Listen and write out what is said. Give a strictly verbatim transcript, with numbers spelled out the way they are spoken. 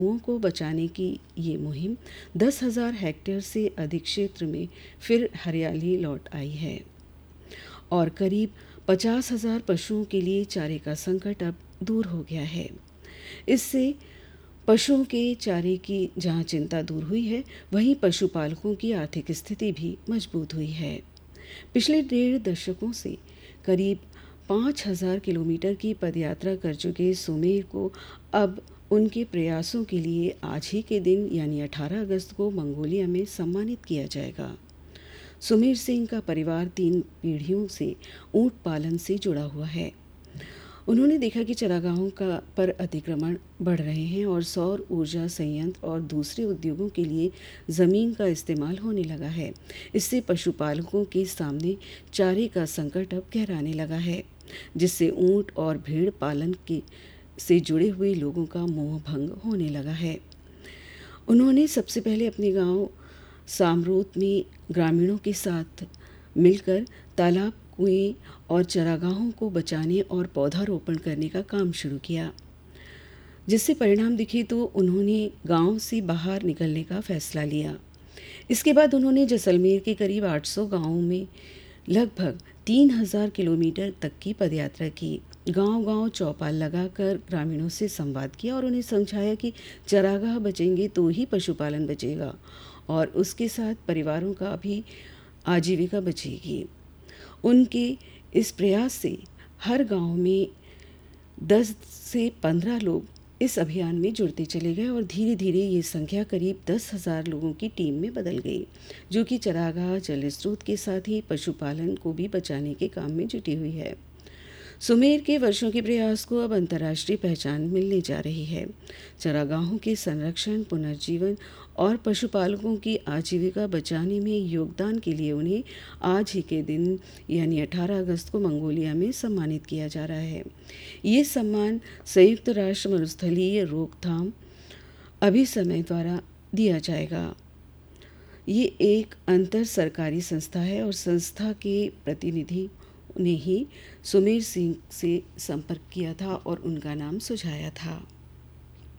गौओं को बचाने की ये मुहिम दस हज़ार हेक्टेयर से अधिक क्षेत्र में फिर हरियाली लौट आई है और करीब पचास हज़ार पशुओं के लिए चारे का संकट अब दूर हो गया है। इससे पशुओं के चारे की जहां चिंता दूर हुई है, वहीं पशुपालकों की आर्थिक स्थिति भी मजबूत हुई है। पिछले डेढ़ दशकों से करीब पाँच हज़ार किलोमीटर की पदयात्रा कर चुके सुमेर को अब उनके प्रयासों के लिए आज ही के दिन यानी अठारह अगस्त को मंगोलिया में सम्मानित किया जाएगा। सुमेर सिंह का परिवार तीन पीढ़ियों से ऊंट पालन से जुड़ा हुआ है। उन्होंने देखा कि चरागाहों का पर अतिक्रमण बढ़ रहे हैं और सौर ऊर्जा संयंत्र और दूसरे उद्योगों के लिए ज़मीन का इस्तेमाल होने लगा है। इससे पशुपालकों के सामने चारे का संकट अब गहराने लगा है, जिससे ऊंट और भेड़ पालन के से जुड़े हुए लोगों का मोह भंग होने लगा है। उन्होंने सबसे पहले अपने गांव सामरोत में ग्रामीणों के साथ मिलकर तालाब, कुएं और चरागाहों को बचाने और पौधारोपण करने का काम शुरू किया। जिससे परिणाम दिखे तो उन्होंने गांव से बाहर निकलने का फैसला लिया। इसके बाद उन्होंने जैसलमेर के करीब आठ सौ गांवों में लगभग तीन हज़ार किलोमीटर तक की पदयात्रा की। गांव-गांव चौपाल लगाकर ग्रामीणों से संवाद किया और उन्हें समझाया कि चरागाह बचेंगे तो ही पशुपालन बचेगा और उसके साथ परिवारों का भी आजीविका बचेगी। उनके इस प्रयास से हर गांव में दस से पंद्रह लोग इस अभियान में जुड़ते चले गए और धीरे धीरे ये संख्या करीब दस हज़ार लोगों की टीम में बदल गई, जो कि चरागाह, जल स्रोत के साथ ही पशुपालन को भी बचाने के काम में जुटी हुई है। सुमेर के वर्षों के प्रयास को अब अंतर्राष्ट्रीय पहचान मिलने जा रही है। चरागाहों के संरक्षण, पुनर्जीवन और पशुपालकों की आजीविका बचाने में योगदान के लिए उन्हें आज ही के दिन यानी अठारह अगस्त को मंगोलिया में सम्मानित किया जा रहा है। ये सम्मान संयुक्त राष्ट्र मरुस्थलीय रोकथाम अभिसमय द्वारा दिया जाएगा। ये एक अंतर सरकारी संस्था है और संस्था के प्रतिनिधि ने ही सुमेर सिंह से संपर्क किया था और उनका नाम सुझाया था।